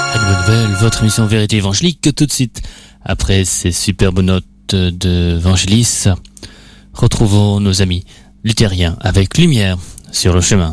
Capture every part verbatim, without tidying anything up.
Votre émission Vérité Évangélique, tout de suite après ces superbes notes de Vangelis, retrouvons nos amis luthériens avec Lumière sur le chemin.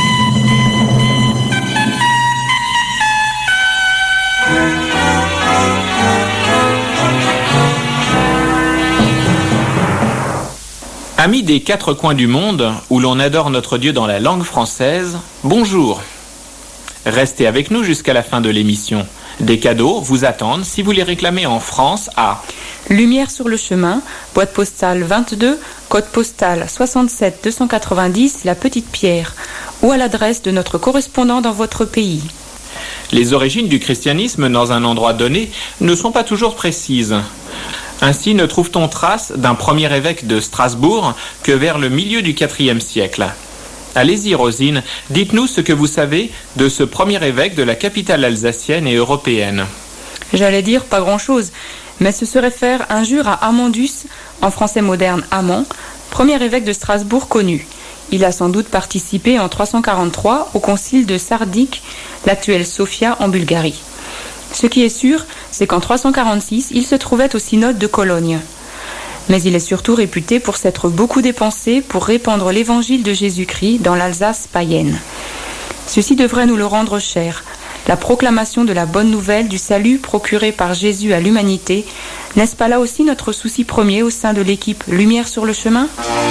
Amis des quatre coins du monde, où l'on adore notre Dieu dans la langue française, bonjour. Restez avec nous jusqu'à la fin de l'émission. Des cadeaux vous attendent si vous les réclamez en France à Lumière sur le chemin, boîte postale vingt-deux, code postal soixante-sept deux cent quatre-vingt-dix, La Petite Pierre, ou à l'adresse de notre correspondant dans votre pays. Les origines du christianisme dans un endroit donné ne sont pas toujours précises. Ainsi ne trouve-t-on trace d'un premier évêque de Strasbourg que vers le milieu du quatrième siècle. Allez-y Rosine, dites-nous ce que vous savez de ce premier évêque de la capitale alsacienne et européenne. J'allais dire pas grand-chose, mais ce serait faire injure à Amandus, en français moderne Amand, premier évêque de Strasbourg connu. Il a sans doute participé en trois cent quarante-trois au concile de Sardik, l'actuelle Sofia en Bulgarie. Ce qui est sûr, c'est qu'en trois cent quarante-six, il se trouvait au synode de Cologne. Mais il est surtout réputé pour s'être beaucoup dépensé pour répandre l'évangile de Jésus-Christ dans l'Alsace païenne. Ceci devrait nous le rendre cher. La proclamation de la bonne nouvelle du salut procuré par Jésus à l'humanité, n'est-ce pas là aussi notre souci premier au sein de l'équipe Lumière sur le chemin ?